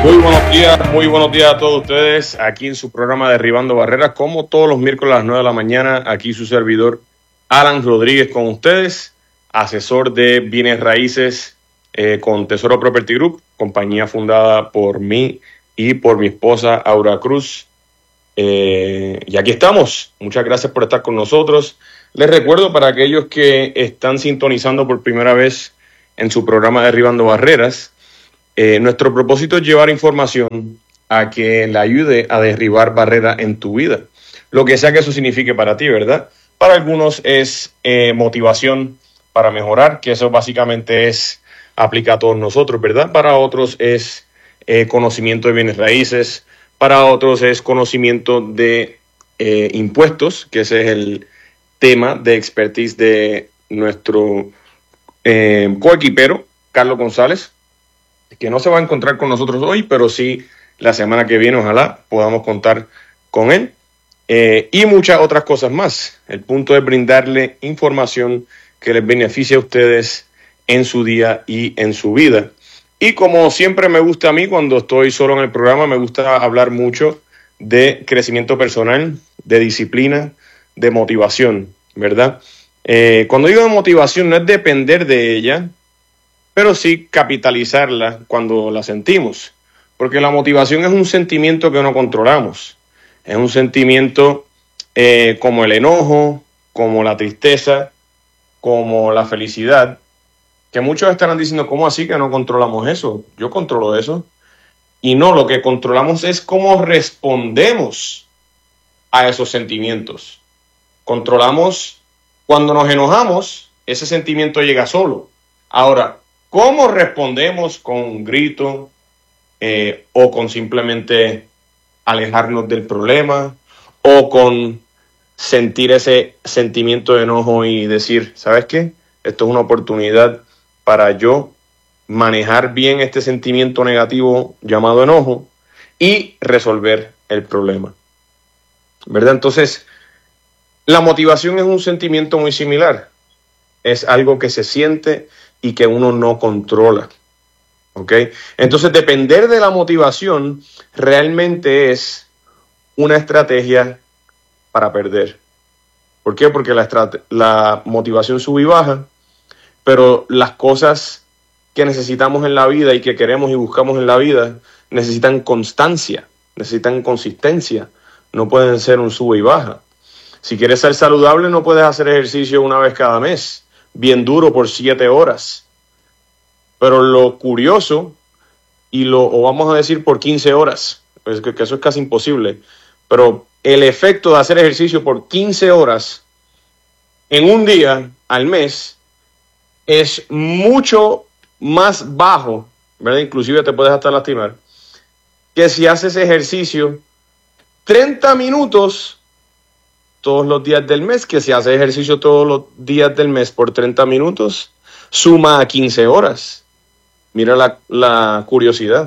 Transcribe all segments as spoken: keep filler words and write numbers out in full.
Muy buenos días, muy buenos días a todos ustedes aquí en su programa Derribando Barreras, como todos los miércoles a las nueve de la mañana, aquí su servidor Alan Rodríguez con ustedes, asesor de bienes raíces eh, con Tesoro Property Group, compañía fundada por mí y por mi esposa Aura Cruz. Eh, y aquí estamos, muchas gracias por estar con nosotros. Les recuerdo para aquellos que están sintonizando por primera vez en su programa Derribando Barreras, Eh, nuestro propósito es llevar información a que le ayude a derribar barreras en tu vida. Lo que sea que eso signifique para ti, ¿verdad? Para algunos es eh, motivación para mejorar, que eso básicamente es, aplica a todos nosotros, ¿verdad? Para otros es eh, conocimiento de bienes raíces, para otros es conocimiento de eh, impuestos, que ese es el tema de expertise de nuestro eh, coequipero, Carlos González, que no se va a encontrar con nosotros hoy, pero sí la semana que viene, ojalá podamos contar con él. Eh, y muchas otras cosas más. El punto es brindarle información que les beneficie a ustedes en su día y en su vida. Y como siempre me gusta a mí, cuando estoy solo en el programa, me gusta hablar mucho de crecimiento personal, de disciplina, de motivación, ¿verdad? Eh, cuando digo de motivación, no es depender de ella, pero sí capitalizarla cuando la sentimos, porque la motivación es un sentimiento que no controlamos, es un sentimiento eh, como el enojo, como la tristeza, como la felicidad, que muchos estarán diciendo, ¿cómo así que no controlamos eso? Yo controlo eso, y no, lo que controlamos es cómo respondemos a esos sentimientos. Controlamos cuando nos enojamos, ese sentimiento llega solo. Ahora, ¿cómo respondemos con un grito eh, o con simplemente alejarnos del problema o con sentir ese sentimiento de enojo y decir, ¿sabes qué? Esto es una oportunidad para yo manejar bien este sentimiento negativo llamado enojo y resolver el problema, ¿verdad? Entonces, la motivación es un sentimiento muy similar. Es algo que se siente y que uno no controla, ¿ok? Entonces, depender de la motivación realmente es una estrategia para perder. ¿Por qué? Porque la, estrate- la motivación sube y baja, pero las cosas que necesitamos en la vida y que queremos y buscamos en la vida necesitan constancia, necesitan consistencia, no pueden ser un sube y baja. Si quieres ser saludable, no puedes hacer ejercicio una vez cada mes, bien duro por siete horas. Pero lo curioso, y lo o vamos a decir por quince horas, pues que, que eso es casi imposible, pero el efecto de hacer ejercicio por quince horas en un día al mes es mucho más bajo, ¿verdad? Inclusive te puedes hasta lastimar, que si haces ejercicio treinta minutos todos los días del mes, que si haces ejercicio todos los días del mes por treinta minutos, suma a quince horas. Mira la, la curiosidad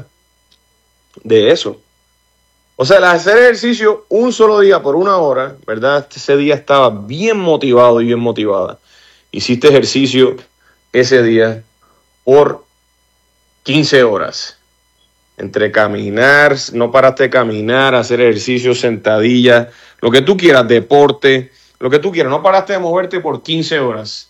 de eso. O sea, el hacer ejercicio un solo día por una hora, ¿verdad? Ese día estaba bien motivado y bien motivada. Hiciste ejercicio ese día por quince horas. Entre caminar, no paraste de caminar, hacer ejercicio, sentadilla, lo que tú quieras, deporte, lo que tú quieras, no paraste de moverte por quince horas.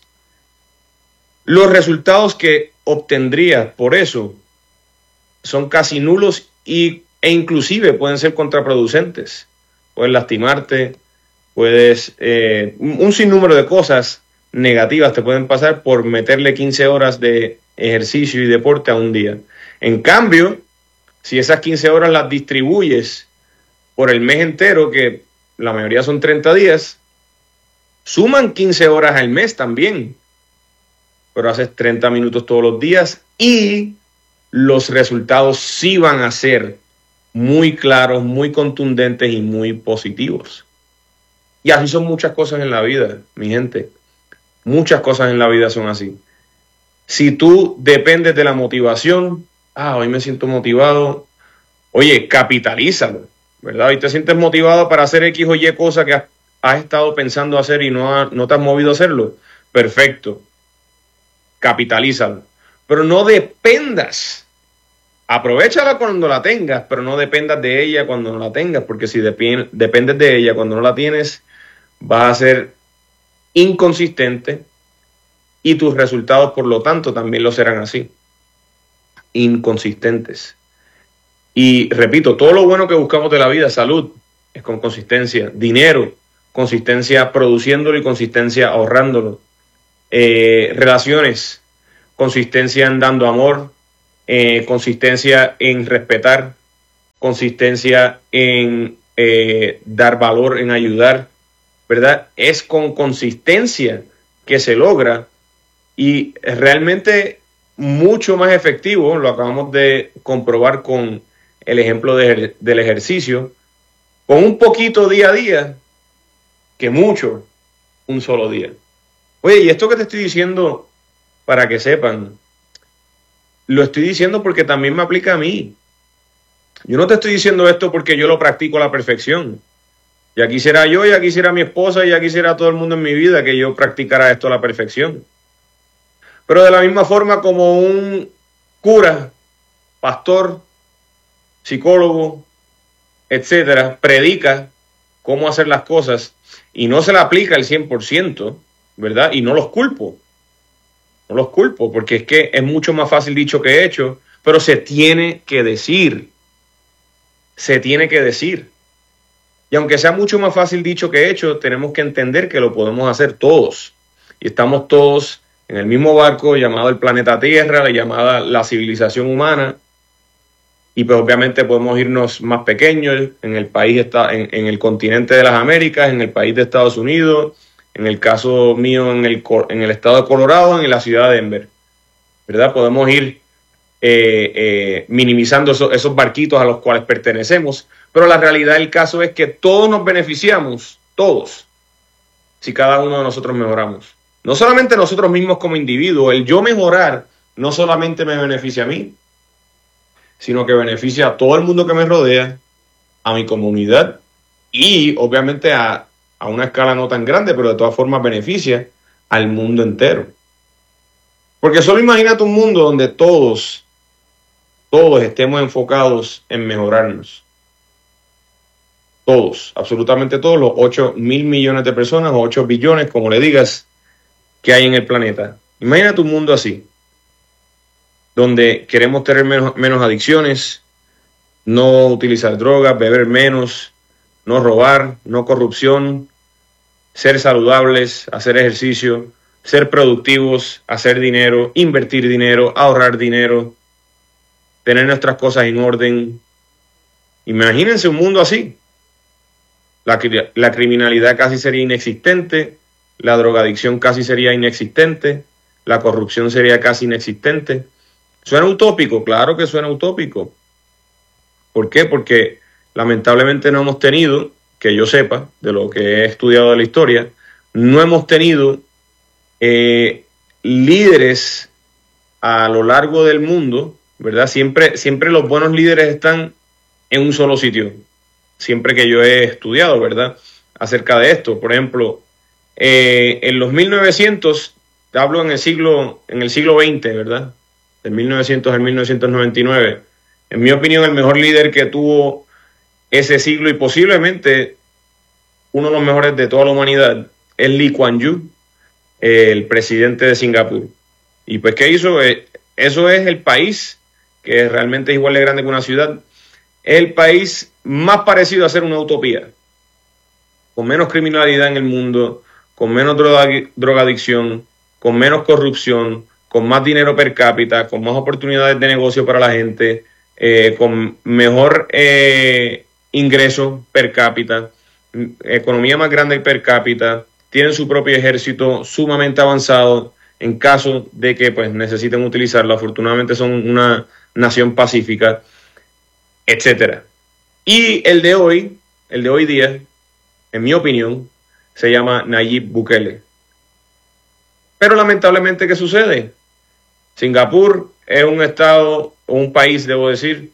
Los resultados que obtendrías por eso son casi nulos y, e inclusive pueden ser contraproducentes. Puedes lastimarte, puedes, eh, un sinnúmero de cosas negativas te pueden pasar por meterle quince horas de ejercicio y deporte a un día. En cambio, si esas quince horas las distribuyes por el mes entero, que la mayoría son treinta días, suman quince horas al mes también. Pero haces treinta minutos todos los días y los resultados sí van a ser muy claros, muy contundentes y muy positivos. Y así son muchas cosas en la vida, mi gente. Muchas cosas en la vida son así. Si tú dependes de la motivación, ah, hoy me siento motivado, oye, capitalízalo, ¿verdad? Hoy te sientes motivado para hacer X o Y cosa que has, has estado pensando hacer y no, ha, no te has movido a hacerlo. Perfecto. Capitalízalo. Pero no dependas Aprovéchala cuando la tengas, pero no dependas de ella cuando no la tengas, porque si dep- dependes de ella cuando no la tienes, vas a ser inconsistente y tus resultados, por lo tanto, también lo serán así, inconsistentes. Y repito, todo lo bueno que buscamos de la vida, salud, es con consistencia, dinero, consistencia produciéndolo y consistencia ahorrándolo, eh, relaciones, consistencia en dando amor, eh, consistencia en respetar, consistencia en eh, dar valor, en ayudar, ¿verdad? Es con consistencia que se logra y es realmente mucho más efectivo, lo acabamos de comprobar con el ejemplo de, del ejercicio, con un poquito día a día, que mucho un solo día. Oye, y esto que te estoy diciendo, para que sepan, lo estoy diciendo porque también me aplica a mí. Yo no te estoy diciendo esto porque yo lo practico a la perfección. Ya quisiera yo, ya quisiera mi esposa, ya quisiera todo el mundo en mi vida que yo practicara esto a la perfección. Pero de la misma forma como un cura, pastor, psicólogo, etcétera, predica cómo hacer las cosas y no se la aplica al cien por ciento, ¿verdad? Y no los culpo. No los culpo porque es que es mucho más fácil dicho que hecho, pero se tiene que decir. Se tiene que decir. Y aunque sea mucho más fácil dicho que hecho, tenemos que entender que lo podemos hacer todos. Y estamos todos en el mismo barco llamado el planeta Tierra, la llamada la civilización humana. Y pues obviamente podemos irnos más pequeños en el país, está, en, en el continente de las Américas, en el país de Estados Unidos, en el caso mío en el, en el estado de Colorado, en la ciudad de Denver, ¿verdad? Podemos ir eh, eh, minimizando eso, esos barquitos a los cuales pertenecemos, pero la realidad del caso es que todos nos beneficiamos, todos, si cada uno de nosotros mejoramos. No solamente nosotros mismos como individuos, el yo mejorar no solamente me beneficia a mí, sino que beneficia a todo el mundo que me rodea, a mi comunidad y obviamente a, a una escala no tan grande, pero de todas formas beneficia al mundo entero. Porque solo imagínate un mundo donde todos, todos estemos enfocados en mejorarnos. Todos, absolutamente todos, los ocho mil millones de personas, o ocho billones, como le digas, que hay en el planeta. Imagínate un mundo así, donde queremos tener menos, menos adicciones, no utilizar drogas, beber menos, no robar, no corrupción, ser saludables, hacer ejercicio, ser productivos, hacer dinero, invertir dinero, ahorrar dinero, tener nuestras cosas en orden. Imagínense un mundo así. La, la criminalidad casi sería inexistente, la drogadicción casi sería inexistente, la corrupción sería casi inexistente. ¿Suena utópico? Claro que suena utópico. ¿Por qué? Porque lamentablemente no hemos tenido, que yo sepa, de lo que he estudiado de la historia, no hemos tenido eh, líderes a lo largo del mundo, ¿verdad? Siempre, siempre los buenos líderes están en un solo sitio, siempre que yo he estudiado, ¿verdad? Acerca de esto. Por ejemplo, eh, en los mil novecientos, hablo en el siglo, en el siglo veinte, ¿verdad? De mil novecientos al mil novecientos noventa y nueve. En mi opinión, el mejor líder que tuvo ese siglo y posiblemente uno de los mejores de toda la humanidad es Lee Kuan Yew, el presidente de Singapur. Y pues, ¿qué hizo? Eso es el país, que realmente es igual de grande que una ciudad, es el país más parecido a ser una utopía, con menos criminalidad en el mundo, con menos drogadicción, con menos corrupción, con más dinero per cápita, con más oportunidades de negocio para la gente, eh, con mejor eh, ingreso per cápita, economía más grande per cápita, tienen su propio ejército sumamente avanzado en caso de que pues necesiten utilizarlo. Afortunadamente son una nación pacífica, etcétera. Y el de hoy, el de hoy día, en mi opinión, se llama Nayib Bukele. Pero lamentablemente, ¿qué sucede? Singapur es un estado, o un país, debo decir,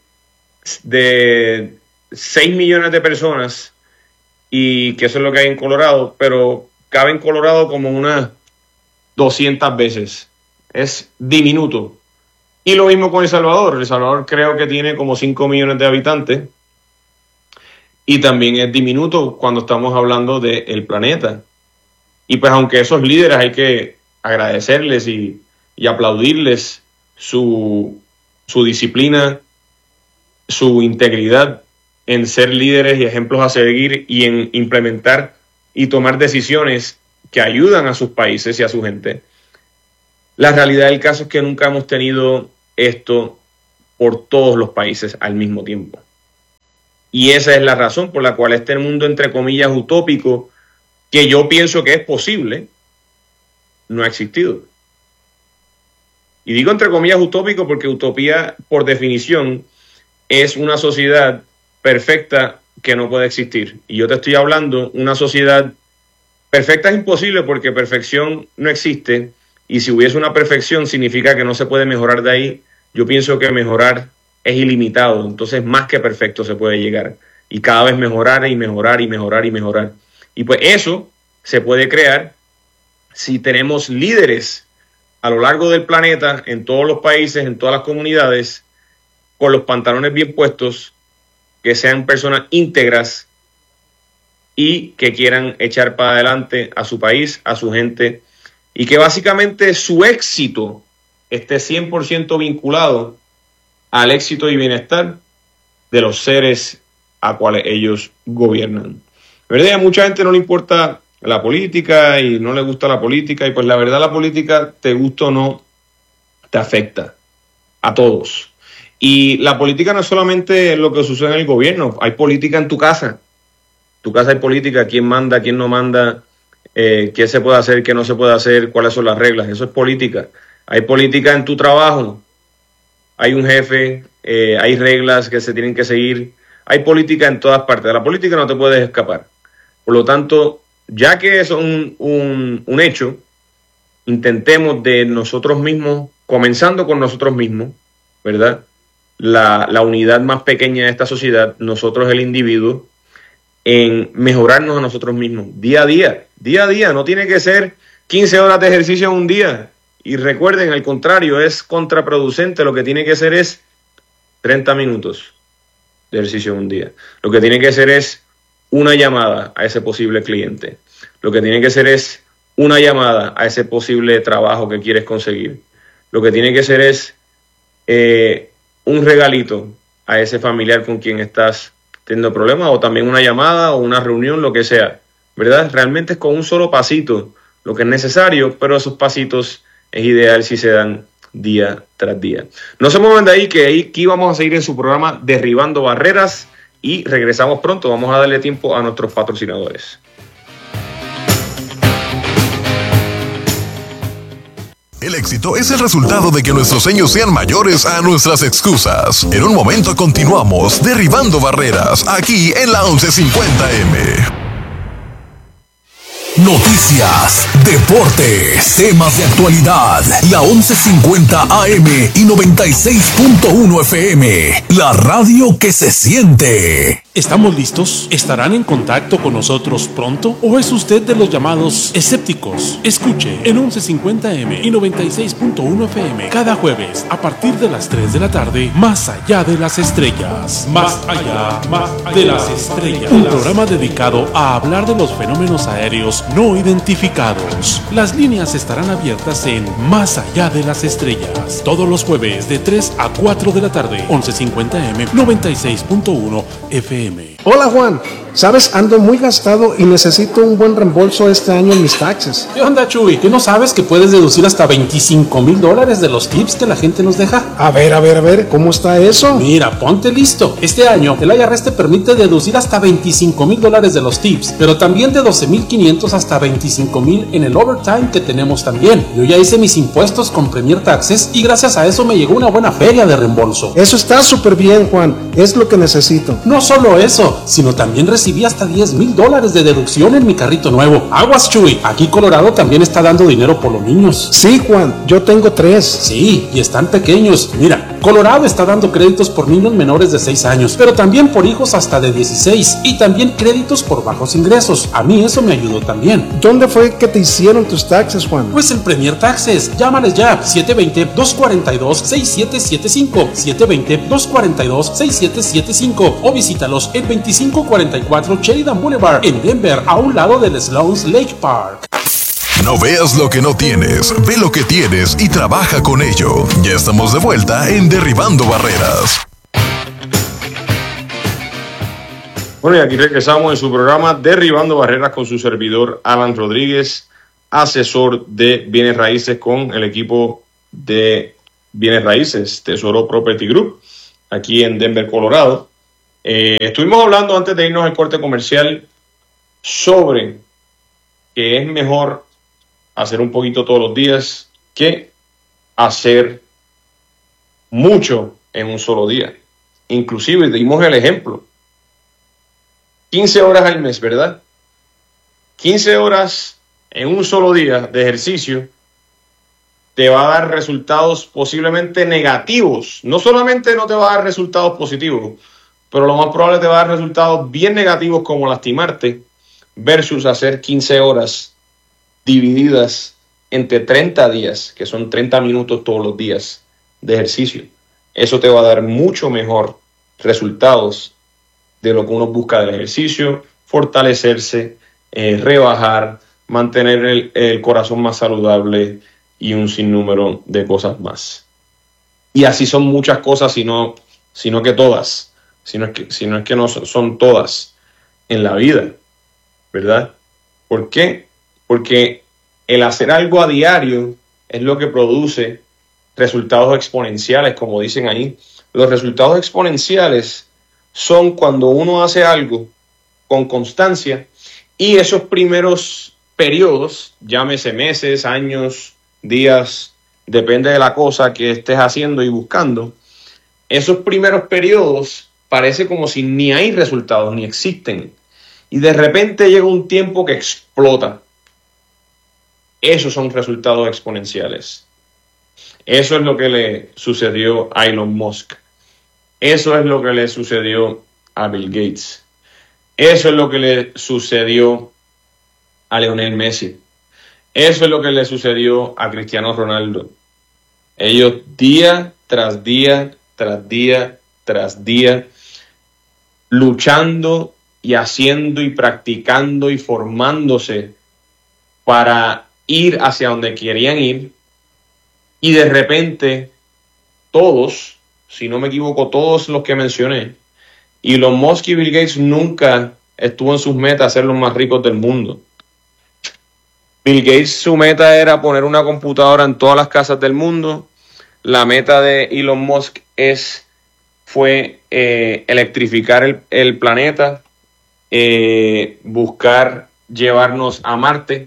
de seis millones de personas, y que eso es lo que hay en Colorado, pero cabe en Colorado como unas doscientas veces. Es diminuto. Y lo mismo con El Salvador. El Salvador creo que tiene como cinco millones de habitantes y también es diminuto cuando estamos hablando del planeta. Y pues aunque esos líderes hay que agradecerles y, y aplaudirles su, su disciplina, su integridad en ser líderes y ejemplos a seguir y en implementar y tomar decisiones que ayudan a sus países y a su gente. La realidad del caso es que nunca hemos tenido esto por todos los países al mismo tiempo. Y esa es la razón por la cual este mundo, entre comillas, utópico, que yo pienso que es posible, no ha existido. Y digo entre comillas utópico porque utopía, por definición, es una sociedad perfecta que no puede existir. Y yo te estoy hablando, una sociedad perfecta es imposible porque perfección no existe. Y si hubiese una perfección significa que no se puede mejorar de ahí. Yo pienso que mejorar es ilimitado, entonces más que perfecto se puede llegar. Y cada vez mejorar y mejorar y mejorar y mejorar. Y pues eso se puede crear si tenemos líderes a lo largo del planeta, en todos los países, en todas las comunidades, con los pantalones bien puestos, que sean personas íntegras y que quieran echar para adelante a su país, a su gente, y que básicamente su éxito esté cien por ciento vinculado al éxito y bienestar de los seres a cuales ellos gobiernan. ¿Verdad? A mucha gente no le importa la política y no le gusta la política, y pues la verdad la política, te gusta o no, te afecta a todos. Y la política no es solamente lo que sucede en el gobierno, hay política en tu casa. En tu casa hay política, quién manda, quién no manda, eh, qué se puede hacer, qué no se puede hacer, cuáles son las reglas, eso es política. Hay política en tu trabajo, hay un jefe, eh, hay reglas que se tienen que seguir, hay política en todas partes, de la política no te puedes escapar. Por lo tanto, ya que es un, un, un hecho, intentemos de nosotros mismos, comenzando con nosotros mismos, ¿verdad? La, la unidad más pequeña de esta sociedad, nosotros el individuo, en mejorarnos a nosotros mismos, día a día, día a día, no tiene que ser quince horas de ejercicio en un día, y recuerden, al contrario, es contraproducente, lo que tiene que ser es treinta minutos de ejercicio en un día, lo que tiene que ser es una llamada a ese posible cliente, lo que tiene que ser es una llamada a ese posible trabajo que quieres conseguir, lo que tiene que ser es eh, un regalito a ese familiar con quien estás teniendo problemas, o también una llamada o una reunión, lo que sea, ¿verdad? Realmente es con un solo pasito lo que es necesario, pero esos pasitos es ideal si se dan día tras día. No se muevan de ahí, que aquí vamos a seguir en su programa Derribando Barreras y regresamos pronto. Vamos a darle tiempo a nuestros patrocinadores. El éxito es el resultado de que nuestros sueños sean mayores a nuestras excusas. En un momento continuamos Derribando Barreras, aquí en la once cincuenta eme. Noticias, deportes, temas de actualidad. La once cincuenta A M y noventa y seis punto uno F M. La radio que se siente. ¿Estamos listos? ¿Estarán en contacto con nosotros pronto? ¿O es usted de los llamados escépticos? Escuche en once cincuenta A M y noventa y seis punto uno F M cada jueves a partir de las tres de la tarde, Más allá de las estrellas. Más allá, más de las estrellas. Un programa dedicado a hablar de los fenómenos aéreos no identificados. Las líneas estarán abiertas en Más allá de las estrellas todos los jueves de tres a cuatro de la tarde, once cincuenta A M, noventa y seis punto uno F M. Hola Juan, sabes, ando muy gastado y necesito un buen reembolso este año en mis taxes. ¿Qué onda, Chuy? ¿Qué no sabes que puedes deducir hasta veinticinco mil dólares de los tips que la gente nos deja? A ver, a ver, a ver, ¿cómo está eso? Mira, ponte listo. Este año el I R S te permite deducir hasta veinticinco mil dólares de los tips, pero también de doce mil quinientos hasta veinticinco mil en el overtime que tenemos también. Yo ya hice mis impuestos con Premier Taxes y gracias a eso me llegó una buena feria de reembolso. Eso está súper bien, Juan, es lo que necesito. No solo eso, sino también recibí hasta diez mil dólares de deducción en mi carrito nuevo. Aguas, Chuy, aquí Colorado también está dando dinero por los niños. Sí, Juan, yo tengo tres. Sí, y están pequeños. Mira, Colorado está dando créditos por niños menores de seis años, pero también por hijos hasta de dieciséis y también créditos por bajos ingresos. A mí eso me ayudó también. ¿Dónde fue que te hicieron tus taxes, Juan? Pues en Premier Taxes. Llámales ya, siete dos cero, dos cuatro dos, seis siete siete cinco, siete dos cero, dos cuatro dos, seis siete siete cinco o visítalos en veinticinco cuarenta y cuatro Sheridan Boulevard en Denver, a un lado del Sloan's Lake Park. No veas lo que no tienes, ve lo que tienes y trabaja con ello. Ya estamos de vuelta en Derribando Barreras. Bueno, y aquí regresamos en su programa Derribando Barreras con su servidor Alan Rodríguez, asesor de bienes raíces con el equipo de bienes raíces Tesoro Property Group, aquí en Denver, Colorado. Eh, estuvimos hablando antes de irnos al corte comercial sobre que es mejor hacer un poquito todos los días que hacer mucho en un solo día. Inclusive dimos el ejemplo. quince horas al mes, ¿verdad? quince horas en un solo día de ejercicio te va a dar resultados posiblemente negativos. No solamente no te va a dar resultados positivos, pero lo más probable te va a dar resultados bien negativos como lastimarte versus hacer quince horas divididas entre treinta días, que son treinta minutos todos los días de ejercicio. Eso te va a dar mucho mejor resultados de lo que uno busca del ejercicio: fortalecerse, eh, rebajar, mantener el, el corazón más saludable y un sinnúmero de cosas más. Y así son muchas cosas, sino, sino que todas, sino es que, sino es que no son todas en la vida, ¿verdad? ¿Por qué? Porque el hacer algo a diario es lo que produce resultados exponenciales, como dicen ahí. Los resultados exponenciales son cuando uno hace algo con constancia y esos primeros periodos, llámese meses, años, días, depende de la cosa que estés haciendo y buscando, esos primeros periodos parece como si ni hay resultados, ni existen. Y de repente llega un tiempo que explota. Esos son resultados exponenciales. Eso es lo que le sucedió a Elon Musk. Eso es lo que le sucedió a Bill Gates. Eso es lo que le sucedió a Lionel Messi. Eso es lo que le sucedió a Cristiano Ronaldo. Ellos día tras día, tras día, tras día, luchando y haciendo y practicando y formándose para ir hacia donde querían ir, y de repente todos, si no me equivoco, todos los que mencioné, y Elon Musk y Bill Gates nunca estuvo en sus metas ser los más ricos del mundo. Bill Gates, su meta era poner una computadora en todas las casas del mundo. La meta de Elon Musk es, fue eh, electrificar el, el planeta, eh, buscar llevarnos a Marte.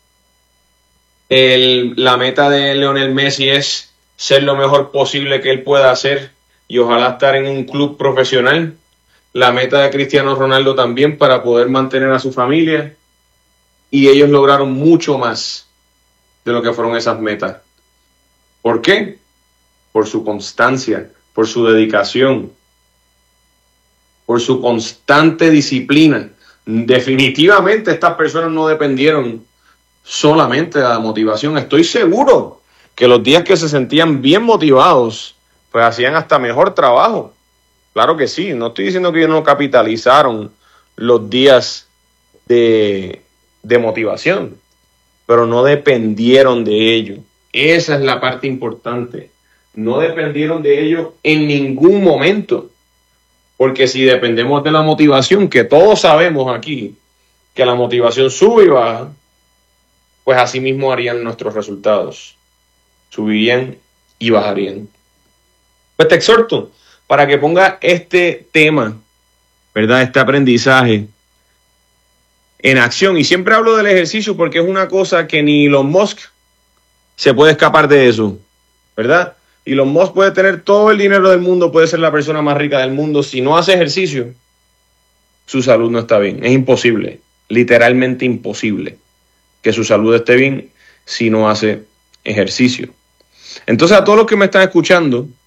El, la meta de Lionel Messi es ser lo mejor posible que él pueda hacer y ojalá estar en un club profesional. La meta de Cristiano Ronaldo también, para poder mantener a su familia. Y ellos lograron mucho más de lo que fueron esas metas. ¿Por qué? Por su constancia, por su dedicación, por su constante disciplina. Definitivamente estas personas no dependieron solamente de la motivación. Estoy seguro que los días que se sentían bien motivados, pues hacían hasta mejor trabajo. Claro que sí, no estoy diciendo que ellos no capitalizaron los días de, de motivación, pero no dependieron de ello. Esa es la parte importante. No dependieron de ello en ningún momento. Porque si dependemos de la motivación, que todos sabemos aquí, que la motivación sube y baja, pues así mismo harían nuestros resultados. Subirían y bajarían. Pues te exhorto para que ponga este tema, ¿verdad? Este aprendizaje en acción. Y siempre hablo del ejercicio porque es una cosa que ni Elon Musk se puede escapar de eso, ¿verdad? Elon Musk puede tener todo el dinero del mundo, puede ser la persona más rica del mundo. Si no hace ejercicio, su salud no está bien. Es imposible, literalmente imposible, que su salud esté bien si no hace ejercicio. Entonces, a todos los que me están escuchando,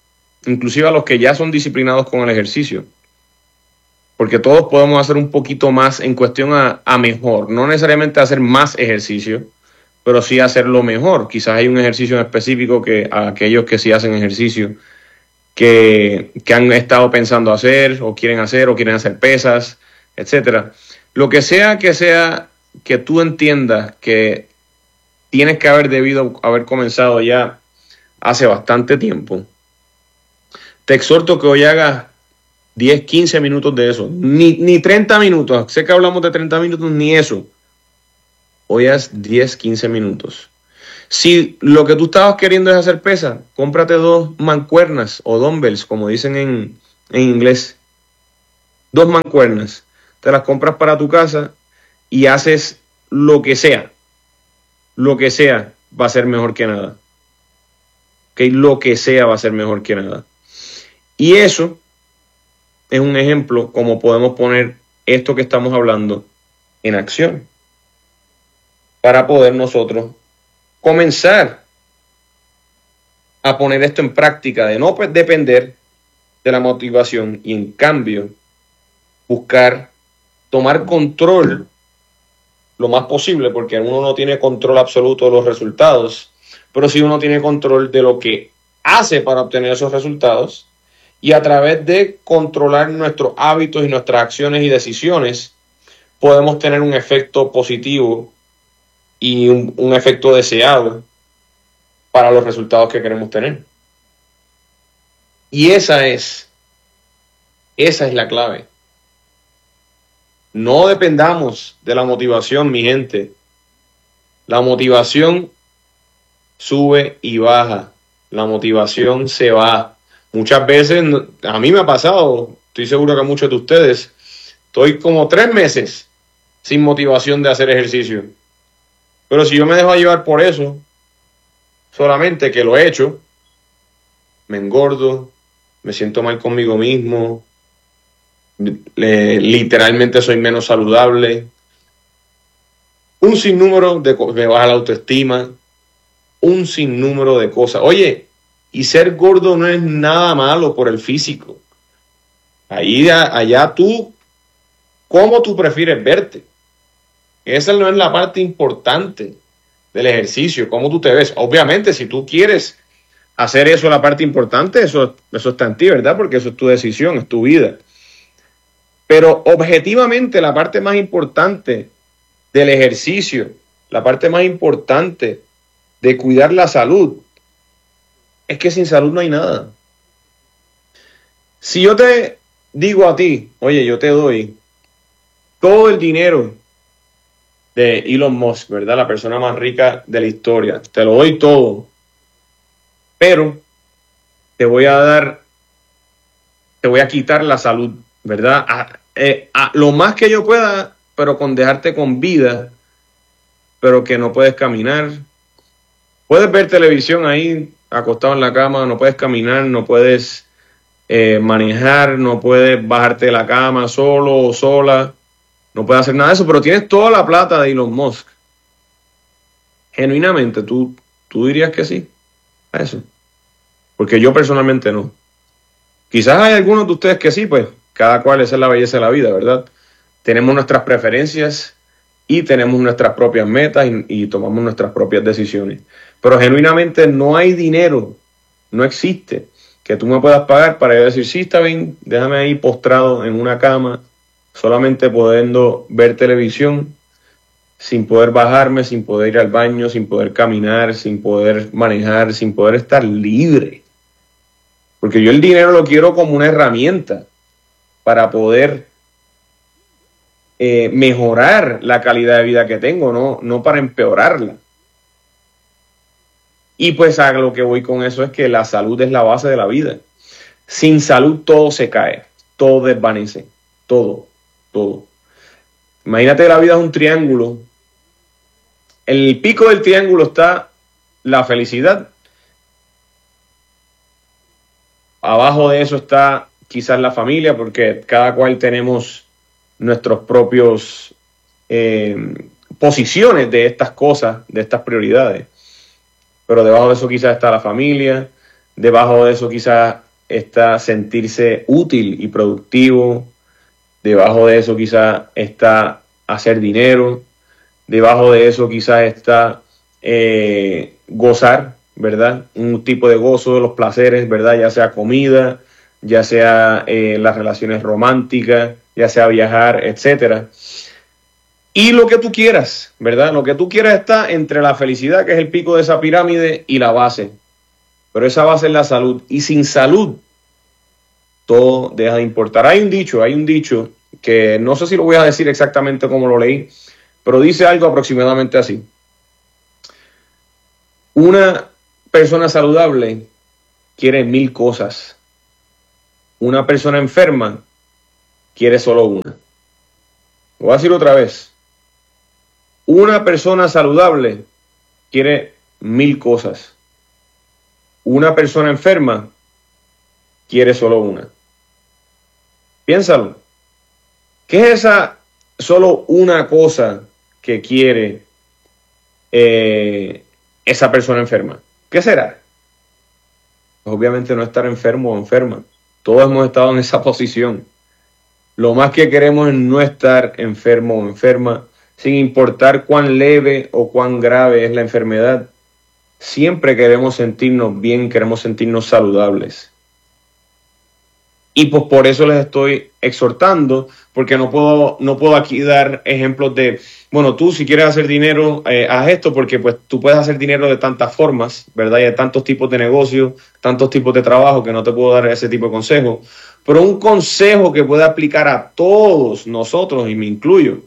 inclusive a los que ya son disciplinados con el ejercicio. Porque todos podemos hacer un poquito más en cuestión a, a mejor. No necesariamente hacer más ejercicio, pero sí hacerlo mejor. Quizás hay un ejercicio en específico que a aquellos que sí hacen ejercicio, que, que han estado pensando hacer, o quieren hacer, o quieren hacer pesas, etcétera. Lo que sea que sea que tú entiendas que tienes que haber debido haber comenzado ya hace bastante tiempo, te exhorto que hoy hagas diez, quince minutos de eso. Ni, ni treinta minutos. Sé que hablamos de treinta minutos, ni eso. Hoy haz diez, quince minutos. Si lo que tú estabas queriendo es hacer pesa, cómprate dos mancuernas o dumbbells, como dicen en, en inglés. Dos mancuernas. Te las compras para tu casa y haces lo que sea. Lo que sea va a ser mejor que nada. ¿Okay? Lo que sea va a ser mejor que nada. Y eso es un ejemplo como podemos poner esto que estamos hablando en acción para poder nosotros comenzar a poner esto en práctica, de no depender de la motivación y en cambio buscar tomar control lo más posible, porque uno no tiene control absoluto de los resultados, pero sí uno tiene control de lo que hace para obtener esos resultados. Y a través de controlar nuestros hábitos y nuestras acciones y decisiones, podemos tener un efecto positivo y un, un efecto deseado para los resultados que queremos tener. Y esa es, esa es la clave. No dependamos de la motivación, mi gente. La motivación sube y baja. La motivación se va. Muchas veces, a mí me ha pasado, estoy seguro que a muchos de ustedes, estoy como tres meses sin motivación de hacer ejercicio. Pero si yo me dejo llevar por eso, solamente que lo he hecho, me engordo, me siento mal conmigo mismo, eh, literalmente soy menos saludable, un sinnúmero de cosas, me baja la autoestima, un sinnúmero de cosas. Oye, y ser gordo no es nada malo por el físico. Ahí, allá tú, ¿cómo tú prefieres verte? Esa no es la parte importante del ejercicio, cómo tú te ves. Obviamente, si tú quieres hacer eso la parte importante, eso, eso está en ti, ¿verdad? Porque eso es tu decisión, es tu vida. Pero objetivamente la parte más importante del ejercicio, la parte más importante de cuidar la salud, es que sin salud no hay nada. Si yo te digo a ti, oye, yo te doy todo el dinero de Elon Musk, ¿verdad? La persona más rica de la historia. Te lo doy todo. Pero te voy a dar, te voy a quitar la salud, ¿verdad? A, eh, a lo más que yo pueda, pero con dejarte con vida, pero que no puedes caminar. Puedes ver televisión ahí, acostado en la cama, no puedes caminar, no puedes eh, manejar, no puedes bajarte de la cama solo o sola, no puedes hacer nada de eso, pero tienes toda la plata de Elon Musk. Genuinamente, ¿tú, tú dirías que sí a eso? Porque yo personalmente no. Quizás hay algunos de ustedes que sí, pues cada cual, esa es la belleza de la vida, ¿verdad? Tenemos nuestras preferencias y tenemos nuestras propias metas y, y tomamos nuestras propias decisiones. Pero genuinamente no hay dinero, no existe que tú me puedas pagar para yo decir, sí, está bien, déjame ahí postrado en una cama, solamente pudiendo ver televisión, sin poder bajarme, sin poder ir al baño, sin poder caminar, sin poder manejar, sin poder estar libre. Porque yo el dinero lo quiero como una herramienta para poder eh, mejorar la calidad de vida que tengo, no, no para empeorarla. Y pues a lo que voy con eso es que la salud es la base de la vida. Sin salud todo se cae, todo desvanece, todo, todo. Imagínate que la vida es un triángulo. En el pico del triángulo está la felicidad. Abajo de eso está quizás la familia, porque cada cual tenemos nuestros propios eh, posiciones de estas cosas, de estas prioridades. Pero debajo de eso quizás está la familia, debajo de eso quizás está sentirse útil y productivo. Debajo de eso quizás está hacer dinero. Debajo de eso quizás está eh, gozar, ¿verdad? Un tipo de gozo de los placeres, ¿verdad? Ya sea comida, ya sea eh, las relaciones románticas, ya sea viajar, etcétera. Y lo que tú quieras, ¿verdad? Lo que tú quieras está entre la felicidad, que es el pico de esa pirámide, y la base. Pero esa base es la salud. Y sin salud, todo deja de importar. Hay un dicho, hay un dicho que no sé si lo voy a decir exactamente como lo leí, pero dice algo aproximadamente así. Una persona saludable quiere mil cosas. Una persona enferma quiere solo una. Lo voy a decir otra vez. Una persona saludable quiere mil cosas. Una persona enferma quiere solo una. Piénsalo. ¿Qué es esa solo una cosa que quiere eh, esa persona enferma? ¿Qué será? Pues obviamente no estar enfermo o enferma. Todos hemos estado en esa posición. Lo más que queremos es no estar enfermo o enferma, sin importar cuán leve o cuán grave es la enfermedad. Siempre queremos sentirnos bien, queremos sentirnos saludables. Y pues por eso les estoy exhortando, porque no puedo, no puedo aquí dar ejemplos de, bueno, tú si quieres hacer dinero, eh, haz esto, porque pues tú puedes hacer dinero de tantas formas, ¿verdad? Y de tantos tipos de negocios, tantos tipos de trabajo, que no te puedo dar ese tipo de consejo. Pero un consejo que puede aplicar a todos nosotros, y me incluyo,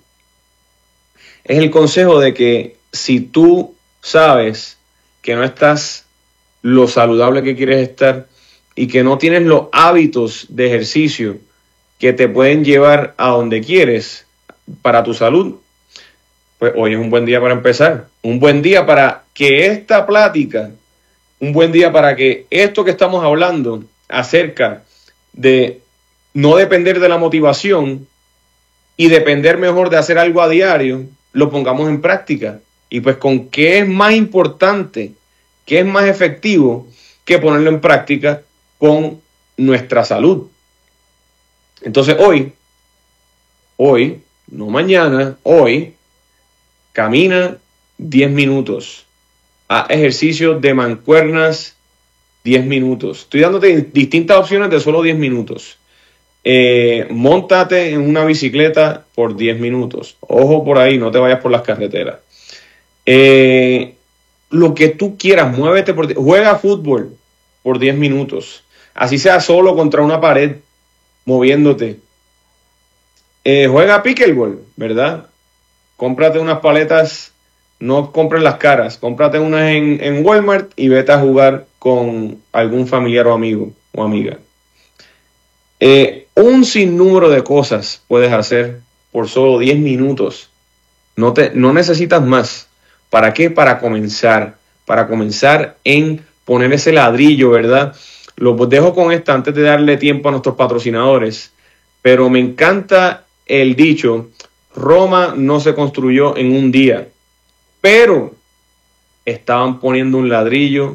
es el consejo de que si tú sabes que no estás lo saludable que quieres estar y que no tienes los hábitos de ejercicio que te pueden llevar a donde quieres para tu salud, pues hoy es un buen día para empezar. Un buen día para que esta plática, un buen día para que esto que estamos hablando acerca de no depender de la motivación y depender mejor de hacer algo a diario, lo pongamos en práctica. Y pues con qué es más importante, qué es más efectivo que ponerlo en práctica con nuestra salud. Entonces hoy, hoy, no mañana, hoy, camina diez minutos. Haz ejercicio de mancuernas diez minutos. Estoy dándote distintas opciones de solo diez minutos. Eh, móntate en una bicicleta por diez minutos. Ojo por ahí, no te vayas por las carreteras. Eh, lo que tú quieras, muévete, por, juega fútbol por diez minutos. Así sea solo contra una pared, moviéndote. Eh, juega pickleball, ¿verdad? Cómprate unas paletas, no compres las caras, cómprate unas en, en Walmart y vete a jugar con algún familiar o amigo o amiga. Eh, un sinnúmero de cosas puedes hacer por solo diez minutos. No, te, no necesitas más. ¿Para qué? Para comenzar. Para comenzar en poner ese ladrillo, ¿verdad? Lo dejo con esta antes de darle tiempo a nuestros patrocinadores. Pero me encanta el dicho, Roma no se construyó en un día, pero estaban poniendo un ladrillo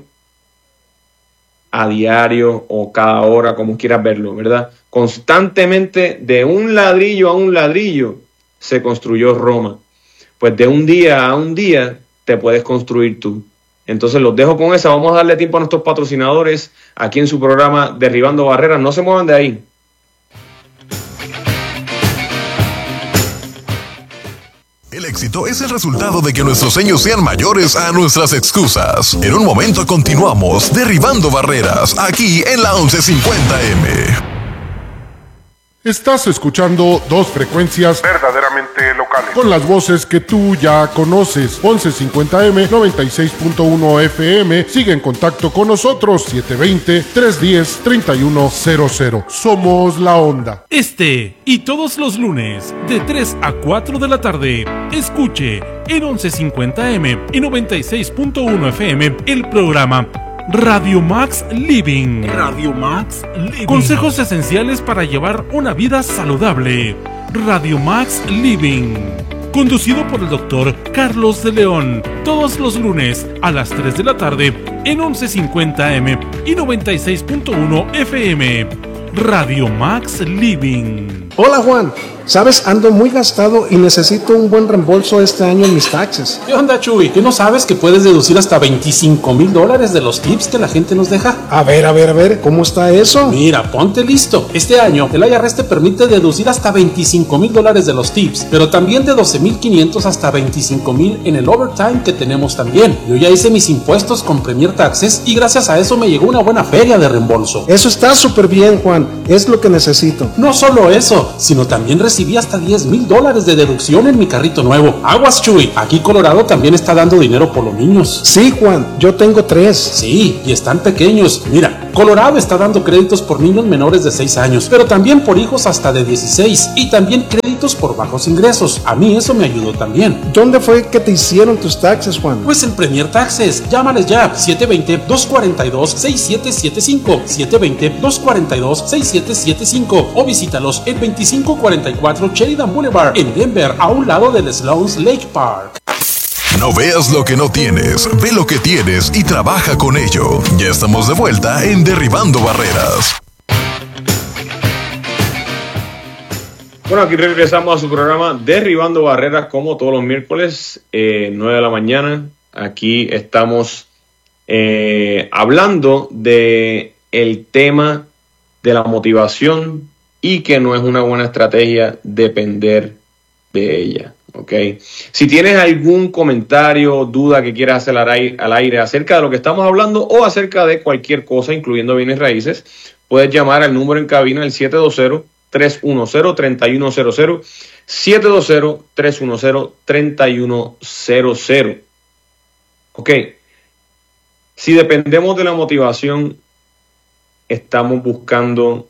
a diario o cada hora, como quieras verlo, ¿verdad? Constantemente, de un ladrillo a un ladrillo, se construyó Roma. Pues de un día a un día te puedes construir tú. Entonces los dejo con esa. Vamos a darle tiempo a nuestros patrocinadores aquí en su programa Derribando Barreras. No se muevan de ahí. El éxito es el resultado de que nuestros sueños sean mayores a nuestras excusas. En un momento continuamos Derribando Barreras, aquí en la once cincuenta eme. Estás escuchando dos frecuencias verdaderamente locales, con las voces que tú ya conoces. once cincuenta eme, noventa y seis punto uno efe eme. Sigue en contacto con nosotros, siete dos cero, tres uno cero, tres uno cero cero. Somos La Onda. Este y todos los lunes, de tres a cuatro de la tarde, escuche en once cincuenta eme y noventa y seis punto uno efe eme el programa Radio Max Living. Radio Max Living. Consejos esenciales para llevar una vida saludable. Radio Max Living. Conducido por el doctor Carlos de León. Todos los lunes a las tres de la tarde en once cincuenta A M y noventa y seis punto uno F M. Radio Max Living. Hola Juan, sabes, ando muy gastado y necesito un buen reembolso este año en mis taxes. ¿Qué onda, Chuy? ¿Qué no sabes que puedes deducir hasta veinticinco mil dólares de los tips que la gente nos deja? A ver, a ver, a ver, ¿cómo está eso? Mira, ponte listo. Este año el I R S te permite deducir hasta veinticinco mil dólares de los tips, pero también de doce mil quinientos hasta veinticinco mil en el overtime que tenemos también. Yo ya hice mis impuestos con Premier Taxes y gracias a eso me llegó una buena feria de reembolso. Eso está súper bien, Juan. Es lo que necesito. No solo eso, sino también recibí hasta diez mil dólares de deducción en mi carrito nuevo. Aguas, Chuy. Aquí Colorado también está dando dinero por los niños. Sí, Juan, yo tengo tres. Sí, y están pequeños. Mira, Colorado está dando créditos por niños menores de seis años, pero también por hijos hasta de dieciséis y también créditos por bajos ingresos. A mí eso me ayudó también. ¿Dónde fue que te hicieron tus taxes, Juan? Pues en Premier Taxes. Llámales ya. siete dos cero, dos cuatro dos, seis siete siete cinco. siete dos cero, dos cuatro dos, seis siete siete cinco. O visítalos en veinticinco cuarenta y cuatro Sheridan Boulevard en Denver, a un lado del Sloan's Lake Park. No veas lo que no tienes, ve lo que tienes y trabaja con ello. Ya estamos de vuelta en Derribando Barreras. Bueno, aquí regresamos a su programa Derribando Barreras, como todos los miércoles, eh, nueve de la mañana. Aquí estamos eh, hablando de el tema de la motivación y que no es una buena estrategia depender de ella. Okay. Si tienes algún comentario, duda que quieras hacer al aire, al aire acerca de lo que estamos hablando o acerca de cualquier cosa, incluyendo bienes raíces, puedes llamar al número en cabina, el siete dos cero, tres uno cero, tres uno cero cero, siete dos cero, tres uno cero, tres uno cero cero. Ok. Si dependemos de la motivación, estamos buscando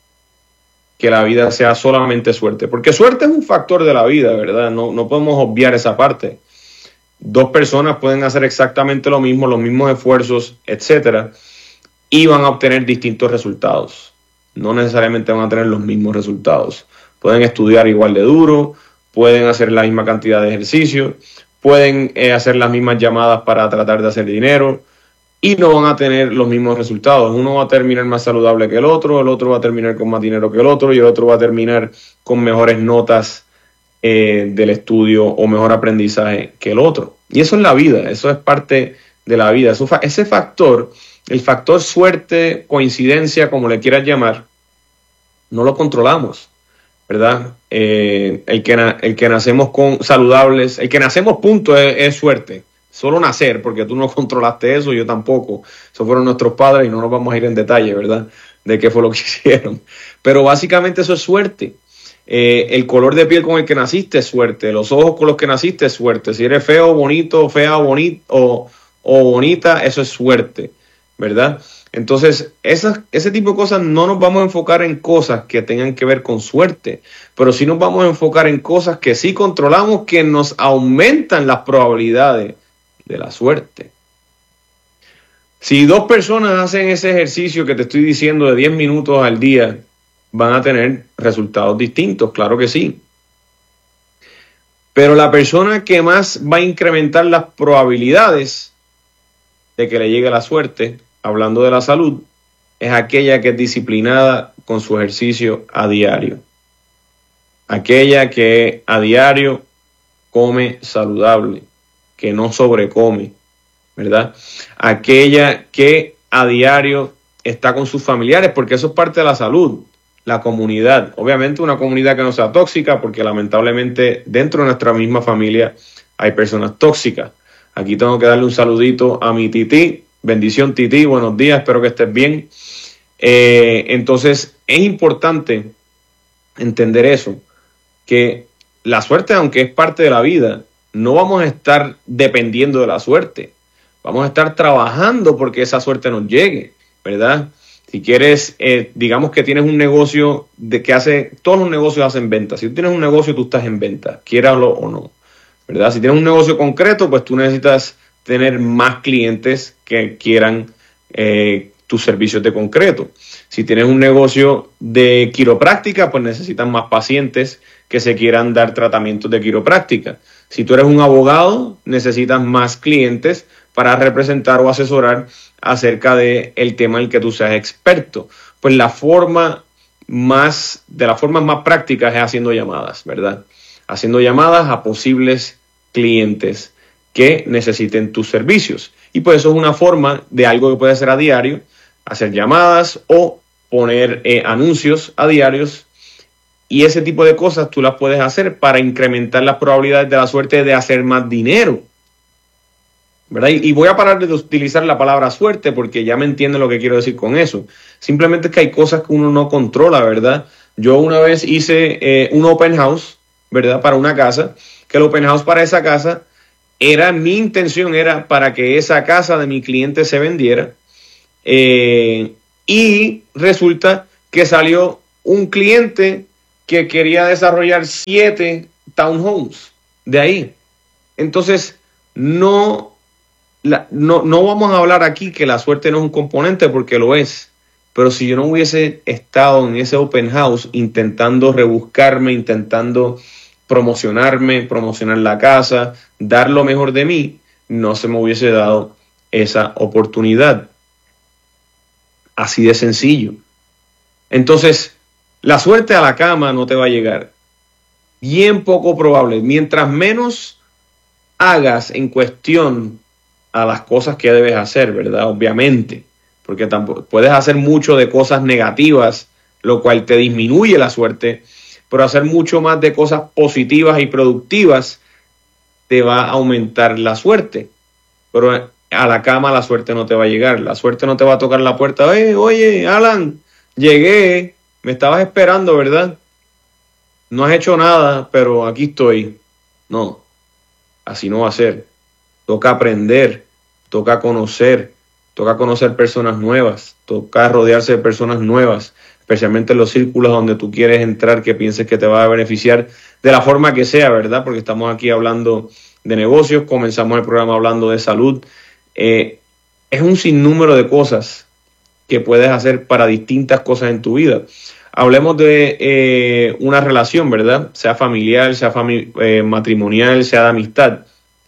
que la vida sea solamente suerte, porque suerte es un factor de la vida, ¿verdad? No, no podemos obviar esa parte. Dos personas pueden hacer exactamente lo mismo, los mismos esfuerzos, etcétera, y van a obtener distintos resultados. No necesariamente van a tener los mismos resultados. Pueden estudiar igual de duro, pueden hacer la misma cantidad de ejercicio, pueden eh, hacer las mismas llamadas para tratar de hacer dinero, y no van a tener los mismos resultados. Uno va a terminar más saludable que el otro, el otro va a terminar con más dinero que el otro y el otro va a terminar con mejores notas eh, del estudio o mejor aprendizaje que el otro. Y eso es la vida, eso es parte de la vida. Eso, ese factor, el factor suerte, coincidencia, como le quieras llamar, no lo controlamos, ¿verdad? Eh, el, que na, el que nacemos con saludables, el que nacemos punto es, es suerte. Solo nacer, porque tú no controlaste eso, yo tampoco. Esos fueron nuestros padres y no nos vamos a ir en detalle, ¿verdad? De qué fue lo que hicieron. Pero básicamente eso es suerte. Eh, el color de piel con el que naciste es suerte. Los ojos con los que naciste es suerte. Si eres feo, bonito, fea, bonito o, o bonita, eso es suerte, ¿verdad? Entonces, esas, ese tipo de cosas no nos vamos a enfocar en cosas que tengan que ver con suerte, pero sí nos vamos a enfocar en cosas que sí controlamos, que nos aumentan las probabilidades de la suerte. Si dos personas hacen ese ejercicio que te estoy diciendo de diez minutos al día, van a tener resultados distintos, claro que sí. Pero la persona que más va a incrementar las probabilidades de que le llegue la suerte, hablando de la salud, es aquella que es disciplinada con su ejercicio a diario. Aquella que a diario come saludable, que no sobrecome, ¿verdad? Aquella que a diario está con sus familiares, porque eso es parte de la salud, la comunidad. Obviamente una comunidad que no sea tóxica, porque lamentablemente dentro de nuestra misma familia hay personas tóxicas. Aquí tengo que darle un saludito a mi Titi. Bendición, Titi, buenos días, espero que estés bien. Eh, entonces es importante entender eso, que la suerte, aunque es parte de la vida, no vamos a estar dependiendo de la suerte. Vamos a estar trabajando porque esa suerte nos llegue, ¿verdad? Si quieres, eh, digamos que tienes un negocio de que hace, todos los negocios hacen venta. Si tú tienes un negocio, tú estás en venta, quieralo o no, ¿verdad? Si tienes un negocio concreto, pues tú necesitas tener más clientes que quieran eh, tus servicios de concreto. Si tienes un negocio de quiropráctica, pues necesitas más pacientes que se quieran dar tratamientos de quiropráctica. Si tú eres un abogado, necesitas más clientes para representar o asesorar acerca de el tema en el que tú seas experto. Pues la forma más, de las formas más prácticas es haciendo llamadas, ¿verdad? Haciendo llamadas a posibles clientes que necesiten tus servicios. Y pues eso es una forma de algo que puedes hacer a diario, hacer llamadas o poner eh, anuncios a diarios. Y ese tipo de cosas tú las puedes hacer para incrementar las probabilidades de la suerte de hacer más dinero, ¿verdad? Y, y voy a parar de utilizar la palabra suerte porque ya me entienden lo que quiero decir con eso. Simplemente es que hay cosas que uno no controla, ¿verdad? Yo una vez hice eh, un open house, ¿verdad? Para una casa, que el open house para esa casa era, mi intención era para que esa casa de mi cliente se vendiera. Eh, y resulta que salió un cliente que quería desarrollar siete townhomes de ahí. Entonces, no, la, no, no vamos a hablar aquí que la suerte no es un componente porque lo es. Pero si yo no hubiese estado en ese open house intentando rebuscarme, intentando promocionarme, promocionar la casa, dar lo mejor de mí, no se me hubiese dado esa oportunidad. Así de sencillo. Entonces, la suerte a la cama no te va a llegar. Bien poco probable. Mientras menos hagas en cuestión a las cosas que debes hacer, ¿verdad? Obviamente. Porque tampoco puedes hacer mucho de cosas negativas, lo cual te disminuye la suerte. Pero hacer mucho más de cosas positivas y productivas te va a aumentar la suerte. Pero a la cama la suerte no te va a llegar. La suerte no te va a tocar la puerta. Oye, oye, Alan, llegué. Me estabas esperando, ¿verdad? No has hecho nada, pero aquí estoy. No, así no va a ser. Toca aprender, toca conocer, toca conocer personas nuevas, toca rodearse de personas nuevas, especialmente en los círculos donde tú quieres entrar, que pienses que te va a beneficiar de la forma que sea, ¿verdad? Porque estamos aquí hablando de negocios, comenzamos el programa hablando de salud. Eh, es un sinnúmero de cosas que puedes hacer para distintas cosas en tu vida. Hablemos de eh, una relación, ¿verdad? Sea familiar, sea fami- eh, matrimonial, sea de amistad.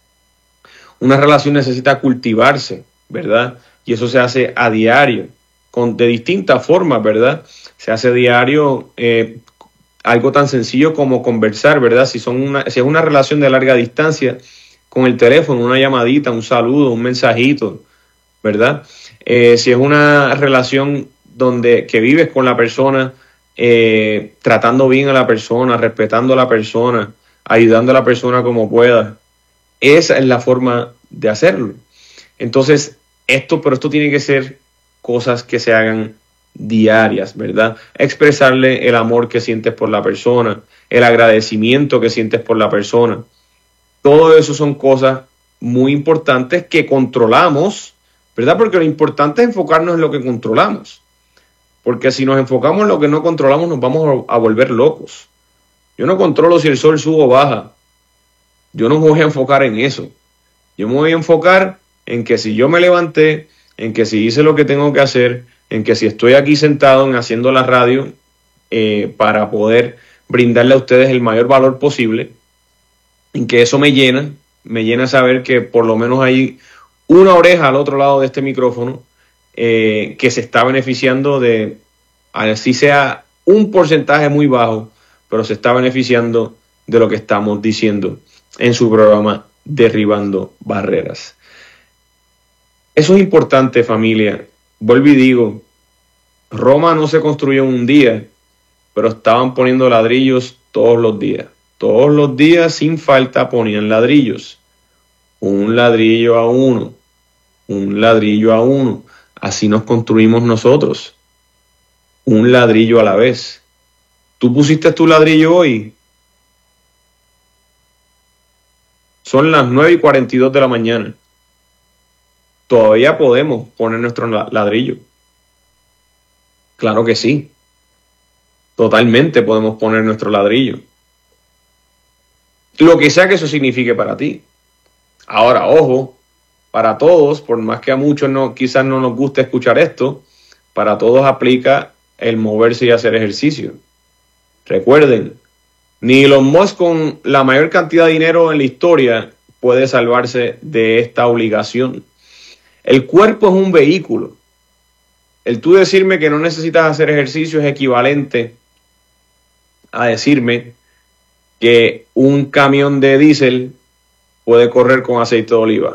Una relación necesita cultivarse, ¿verdad? Y eso se hace a diario, con, de distintas formas, ¿verdad? Se hace a diario eh, algo tan sencillo como conversar, ¿verdad? Si, son una, si es una relación de larga distancia, con el teléfono, una llamadita, un saludo, un mensajito, ¿verdad? Eh, si es una relación donde que vives con la persona, eh, tratando bien a la persona, respetando a la persona, ayudando a la persona como puedas, esa es la forma de hacerlo. Entonces, esto, pero esto tiene que ser cosas que se hagan diarias, ¿verdad? Expresarle el amor que sientes por la persona, el agradecimiento que sientes por la persona. Todo eso son cosas muy importantes que controlamos, ¿verdad? Porque lo importante es enfocarnos en lo que controlamos. Porque si nos enfocamos en lo que no controlamos, nos vamos a volver locos. Yo no controlo si el sol sube o baja. Yo no me voy a enfocar en eso. Yo me voy a enfocar en que si yo me levanté, en que si hice lo que tengo que hacer, en que si estoy aquí sentado en haciendo la radio eh, para poder brindarle a ustedes el mayor valor posible, en que eso me llena, me llena saber que por lo menos hay una oreja al otro lado de este micrófono eh, que se está beneficiando de, así sea un porcentaje muy bajo, pero se está beneficiando de lo que estamos diciendo en su programa Derribando Barreras. Eso es importante, familia. Vuelvo y digo, Roma no se construyó en un día, pero estaban poniendo ladrillos todos los días. Todos los días, sin falta, ponían ladrillos. Un ladrillo a uno. Un ladrillo a uno. Así nos construimos nosotros. Un ladrillo a la vez. ¿Tú pusiste tu ladrillo hoy? Son las nueve y cuarenta y dos de la mañana. Todavía podemos poner nuestro ladrillo. Claro que sí. Totalmente podemos poner nuestro ladrillo. Lo que sea que eso signifique para ti. Ahora, ojo, para todos, por más que a muchos no, quizás no nos guste escuchar esto, para todos aplica el moverse y hacer ejercicio. Recuerden, ni Elon Musk con la mayor cantidad de dinero en la historia puede salvarse de esta obligación. El cuerpo es un vehículo. El tú decirme que no necesitas hacer ejercicio es equivalente a decirme que un camión de diésel puede correr con aceite de oliva.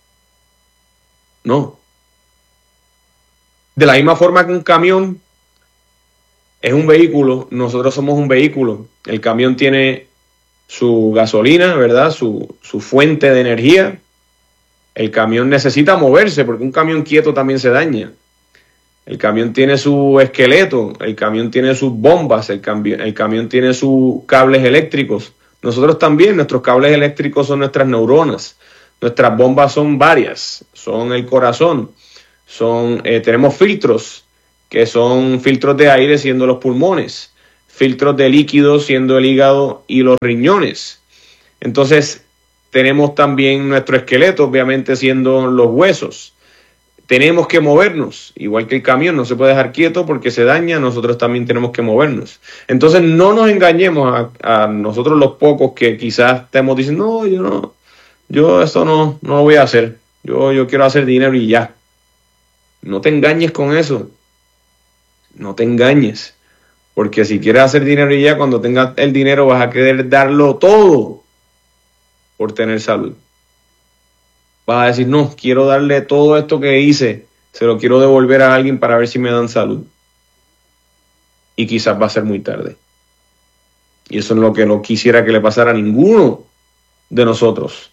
No. De la misma forma que un camión es un vehículo, nosotros somos un vehículo. El camión tiene su gasolina, ¿verdad? Su, su fuente de energía. El camión necesita moverse porque un camión quieto también se daña. El camión tiene su esqueleto, el camión tiene sus bombas, el, camión, el camión tiene sus cables eléctricos. Nosotros también, nuestros cables eléctricos son nuestras neuronas. Nuestras bombas son varias, son el corazón. Son, eh, tenemos filtros, que son filtros de aire siendo los pulmones, filtros de líquidos siendo el hígado y los riñones. Entonces, tenemos también nuestro esqueleto, obviamente siendo los huesos. Tenemos que movernos, igual que el camión no se puede dejar quieto porque se daña, nosotros también tenemos que movernos. Entonces no nos engañemos a, a nosotros los pocos que quizás estemos diciendo, no, yo no, yo esto no, no lo voy a hacer, yo, yo quiero hacer dinero y ya. No te engañes con eso, no te engañes, porque si quieres hacer dinero y ya, cuando tengas el dinero vas a querer darlo todo por tener salud. Vas a decir, no, quiero darle todo esto que hice, se lo quiero devolver a alguien para ver si me dan salud. Y quizás va a ser muy tarde. Y eso es lo que no quisiera que le pasara a ninguno de nosotros.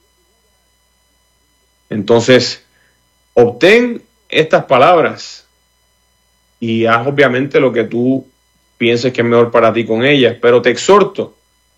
Entonces, obtén estas palabras y haz obviamente lo que tú pienses que es mejor para ti con ellas. Pero te exhorto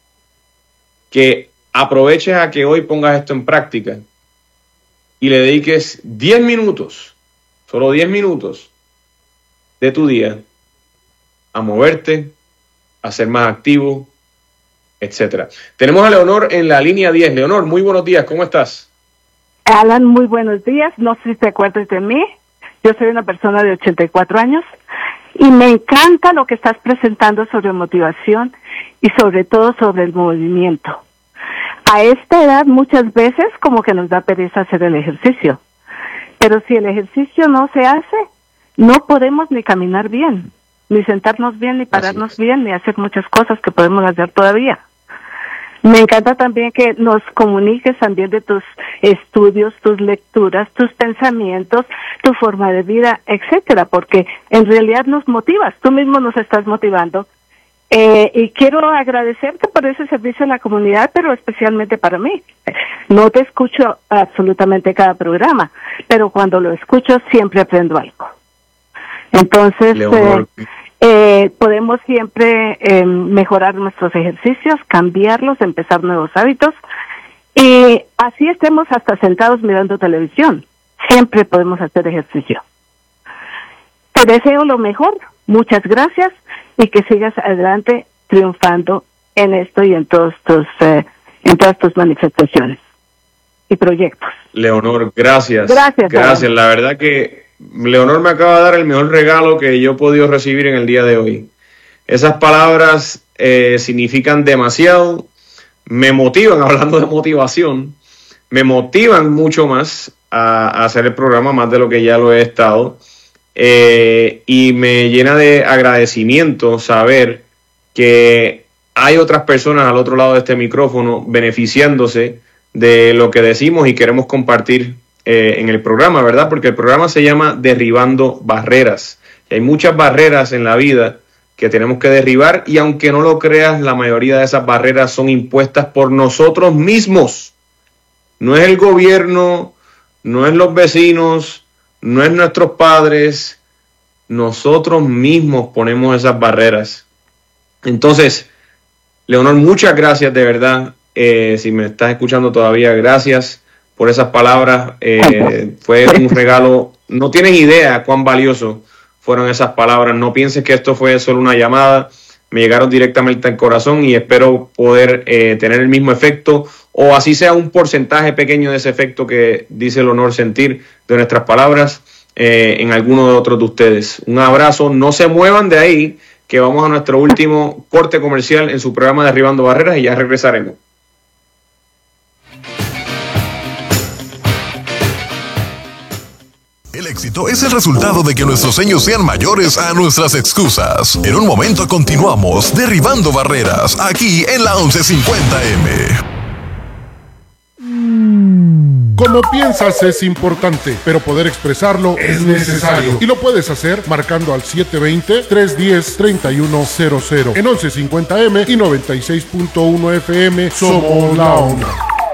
que aproveches a que hoy pongas esto en práctica y le dediques diez minutos, solo diez minutos de tu día a moverte, a ser más activo, etcétera. Tenemos a Leonor en la línea diez. Leonor, muy buenos días, ¿cómo estás? Alan, muy buenos días. No sé si te acuerdas de mí. Yo soy una persona de ochenta y cuatro años y me encanta lo que estás presentando sobre motivación y sobre todo sobre el movimiento. A esta edad muchas veces como que nos da pereza hacer el ejercicio, pero si el ejercicio no se hace, no podemos ni caminar bien, ni sentarnos bien, ni pararnos bien, ni hacer muchas cosas que podemos hacer todavía. Me encanta también que nos comuniques también de tus estudios, tus lecturas, tus pensamientos, tu forma de vida, etcétera, porque en realidad nos motivas, tú mismo nos estás motivando. Eh, y quiero agradecerte por ese servicio a la comunidad, pero especialmente para mí. No te escucho absolutamente cada programa, pero cuando lo escucho siempre aprendo algo. Entonces, eh, eh, podemos siempre eh, mejorar nuestros ejercicios, cambiarlos, empezar nuevos hábitos, y así estemos hasta sentados mirando televisión. Siempre podemos hacer ejercicio. Te deseo lo mejor, muchas gracias, y que sigas adelante triunfando en esto y en todos tus, eh, en todas tus manifestaciones y proyectos. Leonor, gracias. Gracias. Gracias. Alan. La verdad que Leonor me acaba de dar el mejor regalo que yo he podido recibir en el día de hoy. Esas palabras eh, significan demasiado, me motivan, hablando de motivación, me motivan mucho más a, a hacer el programa, más de lo que ya lo he estado. Eh, y me llena de agradecimiento saber que hay otras personas al otro lado de este micrófono beneficiándose de lo que decimos y queremos compartir eh, en el programa, ¿verdad? Porque el programa se llama Derribando Barreras. Y hay muchas barreras en la vida que tenemos que derribar, y aunque no lo creas, la mayoría de esas barreras son impuestas por nosotros mismos. No es el gobierno, no es los vecinos, no es nuestros padres, nosotros mismos ponemos esas barreras. Entonces, Leonor, muchas gracias de verdad. Eh, si me estás escuchando todavía, gracias por esas palabras. Eh, fue un regalo. No tienes idea cuán valioso fueron esas palabras. No pienses que esto fue solo una llamada. Me llegaron directamente al corazón y espero poder eh, tener el mismo efecto, o así sea un porcentaje pequeño de ese efecto que dice Leonor sentir de nuestras palabras eh, en alguno de otros de ustedes. Un abrazo, no se muevan de ahí, que vamos a nuestro último corte comercial en su programa Derribando Barreras y ya regresaremos. éxito es el resultado de que nuestros sueños sean mayores a nuestras excusas. En un momento continuamos derribando barreras aquí en la once cincuenta eme. Como piensas es importante, pero poder expresarlo es necesario. Y lo puedes hacer marcando al siete dos cero, tres uno cero, tres uno cero cero. En once cincuenta eme y noventa y seis punto uno efe eme somos la onda.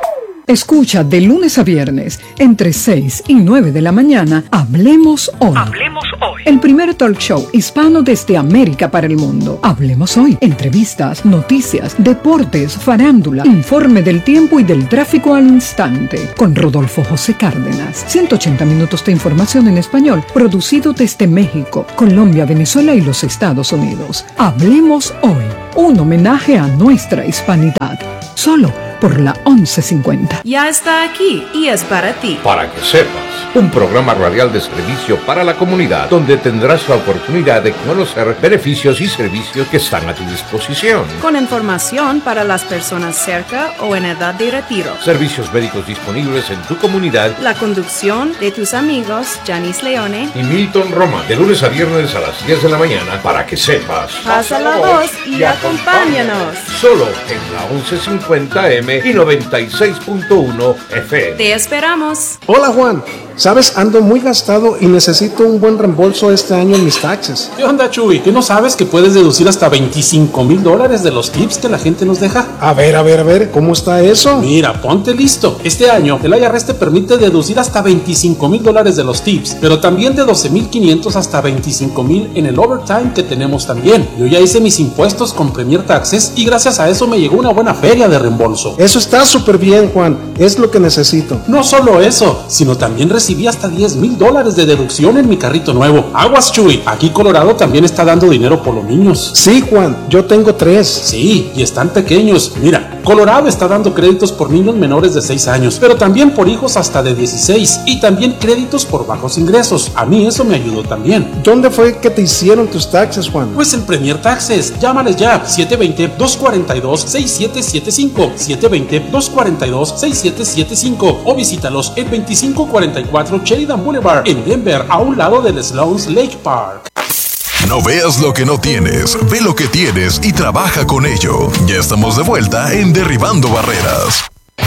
Escucha de lunes a viernes, entre seis y nueve de la mañana, Hablemos Hoy. Hablemos Hoy. El primer talk show hispano desde América para el mundo. Hablemos Hoy. Entrevistas, noticias, deportes, farándula, informe del tiempo y del tráfico al instante. Con Rodolfo José Cárdenas. ciento ochenta minutos de información en español, producido desde México, Colombia, Venezuela y los Estados Unidos. Hablemos Hoy. Un homenaje a nuestra hispanidad. Solo por la once cincuenta. Ya está aquí y es para ti. Para que sepas, un programa radial de servicio para la comunidad donde tendrás la oportunidad de conocer beneficios y servicios que están a tu disposición. Con información para las personas cerca o en edad de retiro. Servicios médicos disponibles en tu comunidad. La conducción de tus amigos Janice Leone y Milton Román, de lunes a viernes a las diez de la mañana, para que sepas. Pasa la voz y, y acompáñanos. Solo en la once cincuenta eme y noventa y seis punto uno efe eme. Te esperamos. Hola Juan, sabes, ando muy gastado y necesito un buen reembolso este año en mis taxes. ¿Qué onda, Chuy? ¿Qué no sabes que puedes deducir hasta veinticinco mil dólares de los tips que la gente nos deja? A ver, a ver, a ver, ¿cómo está eso? Mira, ponte listo. Este año el I R S te permite deducir hasta veinticinco mil dólares de los tips, pero también de doce mil quinientos hasta veinticinco mil en el overtime que tenemos también. Yo ya hice mis impuestos con Premier Taxes y gracias a eso me llegó una buena feria de reembolso. Eso está súper bien, Juan. Es lo que necesito. No solo eso, sino también recibí hasta diez mil dólares de deducción en mi carrito nuevo. Aguas, Chuy. Aquí Colorado también está dando dinero por los niños. Sí, Juan. Yo tengo tres. Sí, y están pequeños. Mira, Colorado está dando créditos por niños menores de seis años, pero también por hijos hasta de dieciséis y también créditos por bajos ingresos. A mí eso me ayudó también. ¿Dónde fue que te hicieron tus taxes, Juan? Pues en Premier Taxes. Llámales ya. siete dos cero, dos cuatro dos, seis siete siete cinco. siete dos cero, dos cuatro dos, seis siete siete cinco o visítalos en veinticinco cuarenta y cuatro Sheridan Boulevard en Denver, a un lado del Sloan's Lake Park. No veas lo que no tienes, ve lo que tienes y trabaja con ello. Ya estamos de vuelta en Derribando Barreras.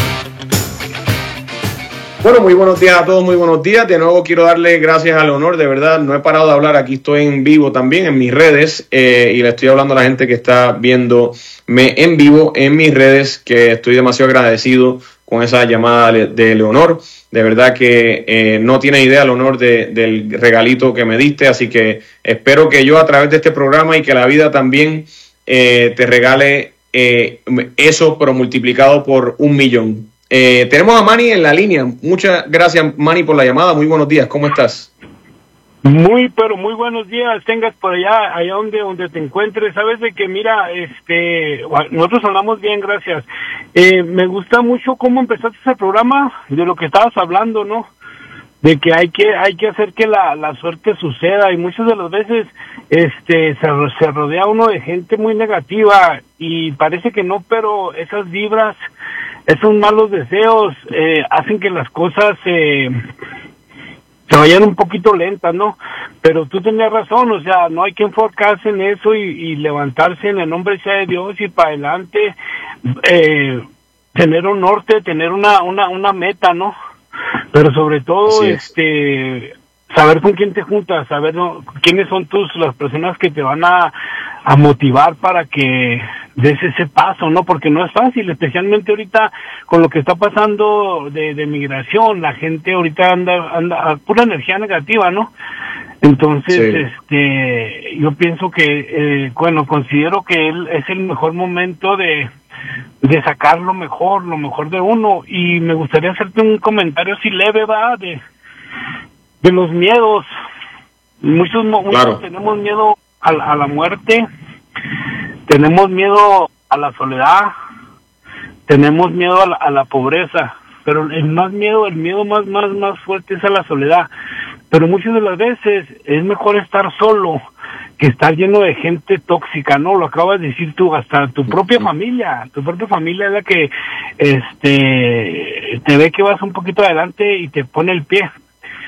Bueno, muy buenos días a todos, muy buenos días. De nuevo quiero darle gracias al honor, de verdad, no he parado de hablar, aquí estoy en vivo también en mis redes eh, y le estoy hablando a la gente que está viéndome en vivo en mis redes, que estoy demasiado agradecido con esa llamada de Leonor. De verdad que eh, no tiene idea el honor de, del regalito que me diste, así que espero que yo a través de este programa y que la vida también eh, te regale eh, eso, pero multiplicado por un millón. Eh, tenemos a Manny en la línea. Muchas gracias, Manny, por la llamada. Muy buenos días, ¿cómo estás? Muy, pero muy buenos días. Tengas por allá, allá donde donde te encuentres. Sabes de que, mira, este, nosotros hablamos bien, gracias. Eh, me gusta mucho cómo empezaste ese programa, de lo que estabas hablando, ¿no? De que hay que hay que hacer que la, la suerte suceda, y muchas de las veces este se, se rodea uno de gente muy negativa y parece que no, pero esas vibras, esos malos deseos eh, hacen que las cosas eh, se vayan un poquito lentas, ¿no? Pero tú tenías razón, o sea, no hay que enfocarse en eso y, y levantarse en el nombre sea de Dios y para adelante, eh, tener un norte, tener una una una meta, ¿no? Pero sobre todo, este, saber con quién te juntas, saber ¿no? quiénes son tus las personas que te van a, a motivar para que des ese paso, ¿no? Porque no es fácil, especialmente ahorita con lo que está pasando de, de migración, la gente ahorita anda anda a pura energía negativa, ¿no? Entonces, sí. este, yo pienso que, eh, bueno, considero que él es el mejor momento de de sacar lo mejor, lo mejor de uno, y me gustaría hacerte un comentario así leve, va, de de los miedos. Muchos, muchos claro. tenemos miedo a, a la muerte, tenemos miedo a la soledad, tenemos miedo a la, a la pobreza, pero el más miedo, el miedo más, más, más fuerte es a la soledad. Pero muchas de las veces es mejor estar solo que estar lleno de gente tóxica, ¿no? Lo acabas de decir tú, hasta tu propia familia, tu propia familia es la que este te ve que vas un poquito adelante y te pone el pie.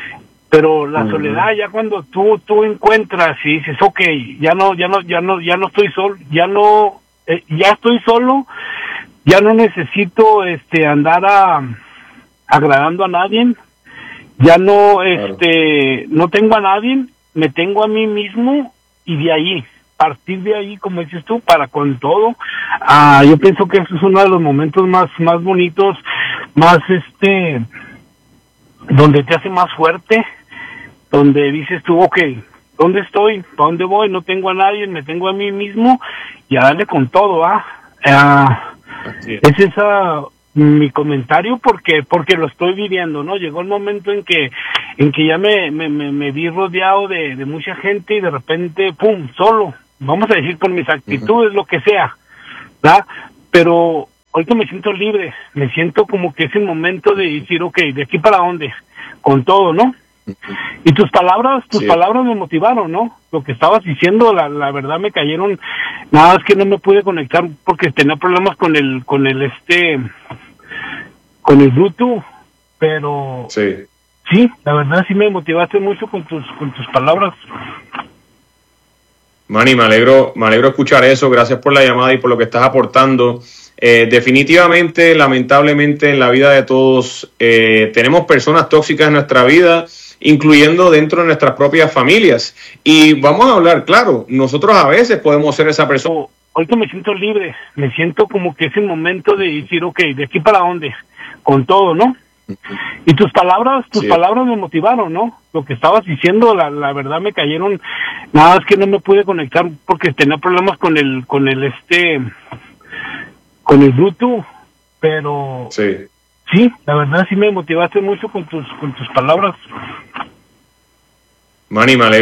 pero la Uh-huh. soledad ya cuando tú tú encuentras y dices, okay, ya no ya no ya no ya no estoy solo, ya no eh, ya estoy solo, ya no necesito este andar a, agradando a nadie, ya no este no tengo a nadie, me tengo a mí mismo, y de ahí, partir de ahí, como dices tú, para con todo. Ah, yo pienso que eso es uno de los momentos más más bonitos, más este donde te hace más fuerte, donde dices tú, ok, ¿dónde estoy? ¿Para dónde voy? No tengo a nadie, me tengo a mí mismo, y a darle con todo, ¿ah? ah es esa mi comentario, porque porque lo estoy viviendo, ¿no? Llegó el momento en que en que ya me me, me, me vi rodeado de, de mucha gente, y de repente, pum, solo, vamos a decir, por mis actitudes, uh-huh. lo que sea, ¿verdad? Pero ahorita me siento libre, me siento como que es el momento de decir, ok, ¿de aquí para dónde? Con todo, ¿no? Y tus palabras, tus sí. palabras me motivaron, ¿no? Lo que estabas diciendo, la, la verdad me cayeron, nada más que no me pude conectar porque tenía problemas con el, con el este, con el Bluetooth, pero sí, sí, la verdad sí me motivaste mucho con tus, con tus palabras. Manny, me alegro, me alegro escuchar eso, gracias por la llamada y por lo que estás aportando. Eh, definitivamente, lamentablemente, en la vida de todos eh, tenemos personas tóxicas en nuestra vida, incluyendo dentro de nuestras propias familias. Y vamos a hablar, claro, nosotros a veces podemos ser esa persona. Ahorita me siento libre, me siento como que es el momento de decir, ok, ¿de aquí para dónde? Con todo, ¿no? Y tus palabras, tus sí. palabras me motivaron, ¿no? Lo que estabas diciendo, la, la verdad me cayeron, nada más que no me pude conectar porque tenía problemas con el, con el este, con el Bluetooth, pero sí. Sí, la verdad sí me motivaste mucho con tus con tus palabras. Manny, me alegro.